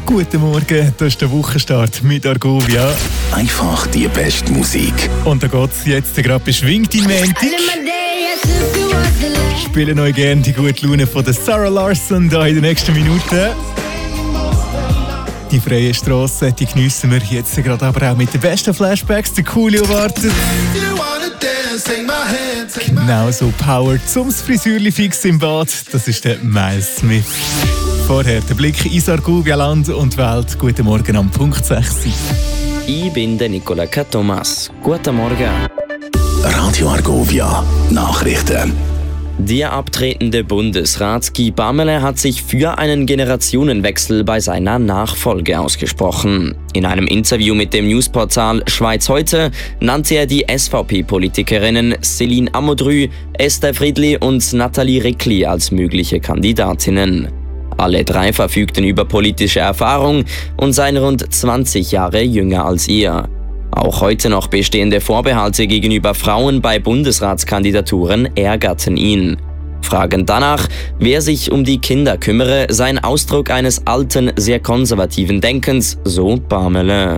Guten Morgen, das ist der Wochenstart mit Argovia. Einfach die beste Musik. Und da geht es jetzt gerade beschwingt in Montag. Spielen euch gerne die gute Laune von der Sarah Larsson da in den nächsten Minuten. Die freie Strasse, die geniessen wir jetzt gerade aber auch mit den besten Flashbacks. Der Coolio wartet. Genauso Power zum Frisürli fix im Bad. Das ist der Miles Smith. Vorher der Blick ins Argovia-Land und Welt. Guten Morgen am Punkt 6. Ich bin der Nicola Thomas. Guten Morgen. Radio Argovia Nachrichten. Der abtretende Bundesrat Guy Parmelin hat sich für einen Generationenwechsel bei seiner Nachfolge ausgesprochen. In einem Interview mit dem Newsportal Schweiz heute nannte er die SVP-Politikerinnen Céline Amodrü, Esther Friedli und Nathalie Rickli als mögliche Kandidatinnen. Alle drei verfügten über politische Erfahrung und seien rund 20 Jahre jünger als ihr. Auch heute noch bestehende Vorbehalte gegenüber Frauen bei Bundesratskandidaturen ärgerten ihn. Fragen danach, wer sich um die Kinder kümmere, sei ein Ausdruck eines alten, sehr konservativen Denkens, so Parmelin.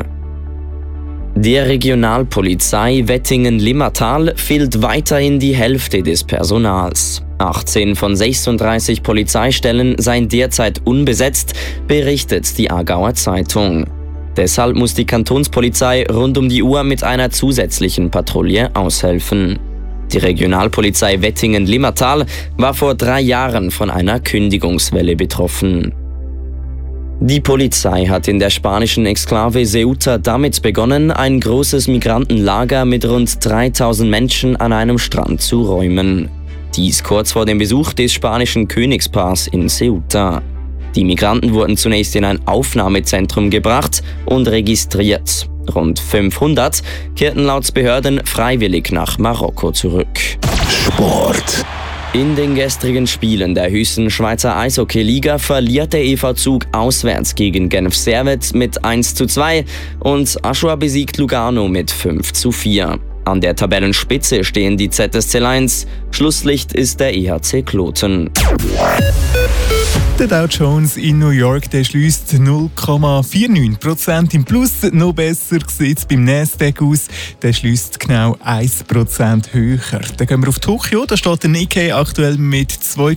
Der Regionalpolizei Wettingen-Limmatal fehlt weiterhin die Hälfte des Personals. 18 von 36 Polizeistellen seien derzeit unbesetzt, berichtet die Aargauer Zeitung. Deshalb muss die Kantonspolizei rund um die Uhr mit einer zusätzlichen Patrouille aushelfen. Die Regionalpolizei Wettingen-Limmatal war vor 3 Jahren von einer Kündigungswelle betroffen. Die Polizei hat in der spanischen Exklave Ceuta damit begonnen, ein großes Migrantenlager mit rund 3000 Menschen an einem Strand zu räumen. Dies kurz vor dem Besuch des spanischen Königspaars in Ceuta. Die Migranten wurden zunächst in ein Aufnahmezentrum gebracht und registriert. Rund 500 kehrten laut Behörden freiwillig nach Marokko zurück. Sport. In den gestrigen Spielen der höchsten Schweizer Eishockey-Liga verliert der EV Zug auswärts gegen Genf Servette mit 1:2 und Aschua besiegt Lugano mit 5:4. An der Tabellenspitze stehen die ZSC Lions. Schlusslicht ist der EHC Kloten. Der Dow Jones in New York der schließt 0,49% im Plus. Noch besser sieht es beim Nasdaq aus. Der schließt genau 1% höher. Dann gehen wir auf Tokio. Da steht der Nikkei aktuell mit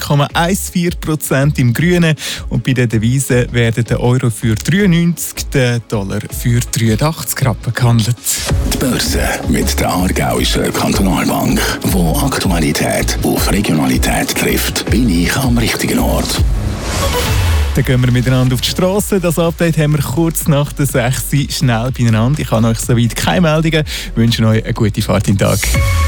2,14% im Grünen. Und bei den Devisen werden der Euro für 93, der Dollar für 83 Rappen gehandelt. Die Börse mit der Aargauischen Kantonalbank, wo Aktualität auf Regionalität trifft, bin ich am richtigen Ort. Dann gehen wir miteinander auf die Straße. Das Update haben wir kurz nach der 6 Uhr schnell beieinander. Ich habe euch soweit keine Meldungen. Ich wünsche euch eine gute Fahrt in den Tag.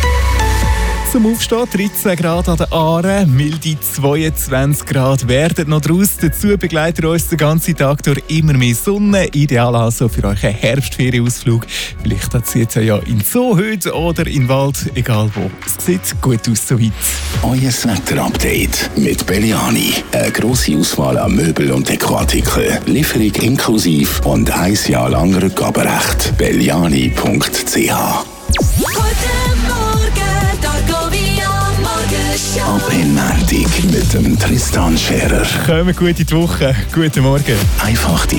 Zum Aufstehen 13 Grad an der Aare, milde 22 Grad werden noch draus. Dazu begleitet uns den ganzen Tag durch immer mehr Sonne. Ideal also für euch einen Herbstferienausflug. Vielleicht zieht es ja in Zoo heute oder in den Wald, egal wo. Es sieht gut aus soweit. Euer Wetter-Update mit Belliani. Eine grosse Auswahl an Möbel- und Dekoartikeln. Lieferung inklusive und 1 Jahr lang Rückgaberecht. Belliani.ch. Ab in Montag mit dem Tristan Scherer. Kommen gut in die Woche. Guten Morgen. Einfach die